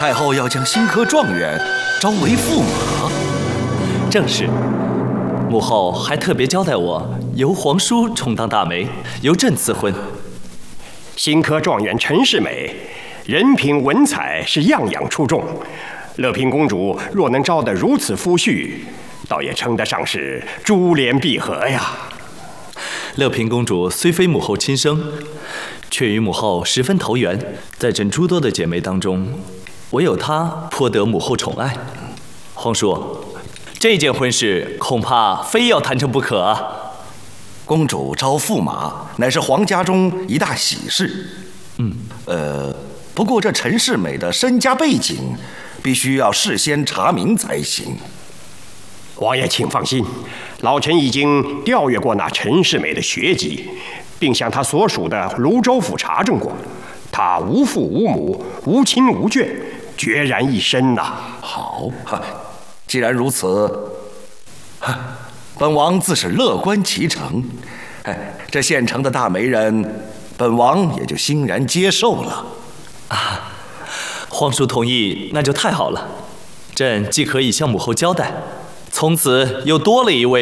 太后要将新科状元招为驸马。 正是。母后还特别交代我，由皇叔充当大媒，由朕赐婚。 新科状元陈世美，人品文采是样样出众。乐平公主若能招得如此夫婿，倒也称得上是珠联璧合呀。 乐平公主虽非母后亲生，却与母后十分投缘，在朕诸多的姐妹当中，唯有她颇得母后宠爱。皇叔，这件婚事恐怕非要谈成不可啊！ 公主招驸马，乃是皇家中一大喜事。不过这陈世美的身家背景，必须要事先查明才行。 王爷请放心，老臣已经调阅过那陈世美的学籍，并向他所属的泸州府查证过，他无父无母，无亲无眷，决然一身呐。 好，既然如此，本王自是乐观其成。这现成的大媒人，本王也就欣然接受了。 皇叔同意，那就太好了。朕既可以向母后交代，从此又多了一位